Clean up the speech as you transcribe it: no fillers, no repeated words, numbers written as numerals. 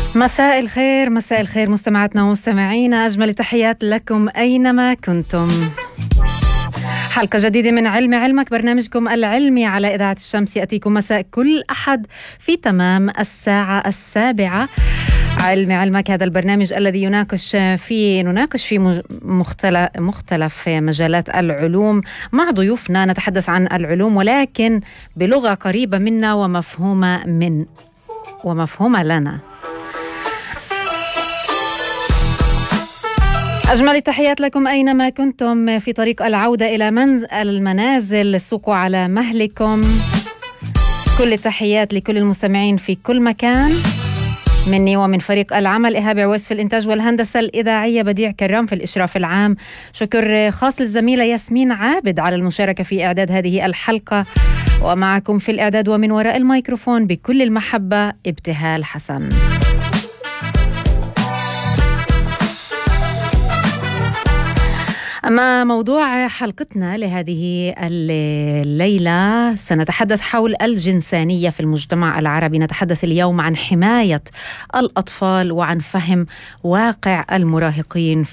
مساء الخير، مساء الخير مستمعاتنا ومستمعينا، أجمل تحيات لكم أينما كنتم. حلقة جديدة من علمي علمك، برنامجكم العلمي على إذاعة الشمس، يأتيكم مساء كل أحد في تمام الساعة 7. علمي علمك هذا البرنامج الذي نناقش فيه مختلف مجالات العلوم مع ضيوفنا، نتحدث عن العلوم ولكن بلغة قريبة منا ومفهومة لنا. أجمل التحيات لكم أينما كنتم في طريق العودة إلى المنازل، سوقوا على مهلكم. كل التحيات لكل المستمعين في كل مكان، مني ومن فريق العمل: إيهاب عويس في الإنتاج والهندسة الإذاعية، بديع كرام في الإشراف العام. شكر خاص للزميلة ياسمين عابد على المشاركة في إعداد هذه الحلقة، ومعكم في الإعداد ومن وراء الميكروفون بكل المحبة ابتهال حسن. أما موضوع حلقتنا لهذه الليلة، سنتحدث حول الجنسانية في المجتمع العربي. نتحدث اليوم عن حماية الأطفال وعن فهم واقع المراهقين